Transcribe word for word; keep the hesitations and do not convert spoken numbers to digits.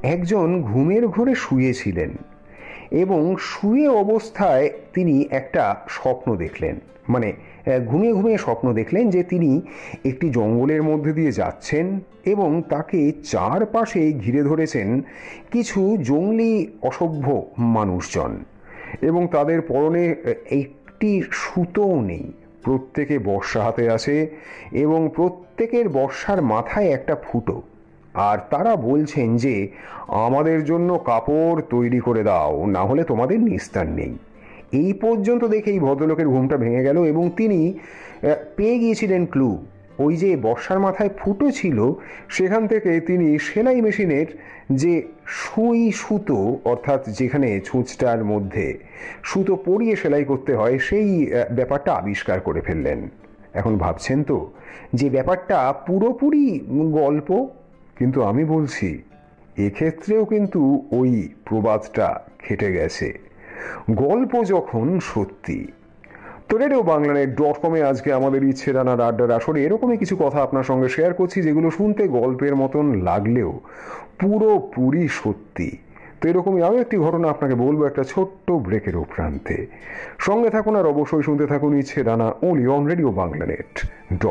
একজন ঘুমের ঘোরে শুয়েছিলেন এবং শুয়ে অবস্থায় তিনি একটা স্বপ্ন দেখলেন। মানে ঘুমিয়ে ঘুমিয়ে স্বপ্ন দেখলেন যে তিনি একটি জঙ্গলের মধ্যে দিয়ে যাচ্ছেন এবং তাকে চারপাশে ঘিরে ধরেছেন কিছু জঙ্গলি অসভ্য মানুষজন, এবং তাদের পরনে একটি সুতোও নেই। প্রত্যেকে বর্শা হাতে আছে এবং প্রত্যেকের বর্শার মাথায় একটা ফুটো, আর তারা বলছেন যে আমাদের জন্য কাপড় তৈরি করে দাও, না হলে তোমাদের নিস্তার নেই। এই পর্যন্ত দেখে এই ভদ্রলোকের ঘুমটা ভেঙে গেল এবং তিনি পেয়ে গিয়েছিলেন ক্লু। ওই যে বর্ষার মাথায় ফুটো ছিল, সেখান থেকে তিনি সেলাই মেশিনের যে সুই সুতো, অর্থাৎ যেখানে ছুঁচটার মধ্যে সুতো পরিয়ে সেলাই করতে হয়, সেই ব্যাপারটা আবিষ্কার করে ফেললেন। এখন ভাবছেন তো যে ব্যাপারটা পুরোপুরি গল্প, কিন্তু আমি বলছি এক্ষেত্রেও কিন্তু ওই প্রবাদটা খেটে গেছে। গল্প যখন সত্যি। তো রেডিও বাংলানেট ডট কমে আজকে আমাদের ইচ্ছে রানার আড্ডার আসরে এরকমই কিছু কথা আপনার সঙ্গে শেয়ার করছি, যেগুলো শুনতে গল্পের মতন লাগলেও পুরোপুরি সত্যি। তো এরকমই আরও একটি ঘটনা আপনাকে বলবো একটা ছোট্ট ব্রেকের উপরান্তে। সঙ্গে থাকুন আর অবশ্যই শুনতে থাকুন ইচ্ছে রানা, ওনলি অন রেডিও বাংলানেট।